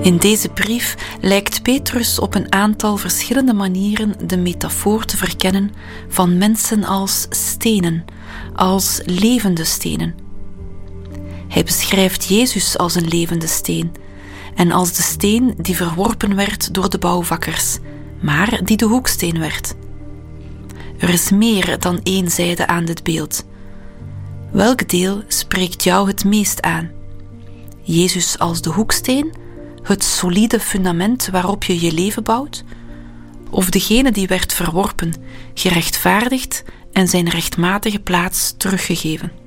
In deze brief lijkt Petrus op een aantal verschillende manieren de metafoor te verkennen van mensen als stenen, als levende stenen. Hij beschrijft Jezus als een levende steen en als de steen die verworpen werd door de bouwvakkers, maar die de hoeksteen werd. Er is meer dan één zijde aan dit beeld. Welk deel spreekt jou het meest aan? Jezus als de hoeksteen, het solide fundament waarop je je leven bouwt? Of degene die werd verworpen, gerechtvaardigd en zijn rechtmatige plaats teruggegeven?